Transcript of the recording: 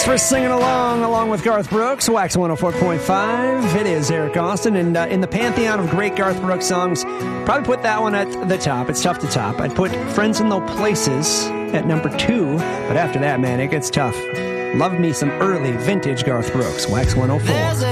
for singing along with Garth Brooks, Wax 104.5. It is Eric Austin, and in the pantheon of great Garth Brooks songs, probably put that one at the top. It's tough to top. I'd put Friends in Low Places at number 2, but after that, man, it gets tough. Love me some early vintage Garth Brooks, Wax 104.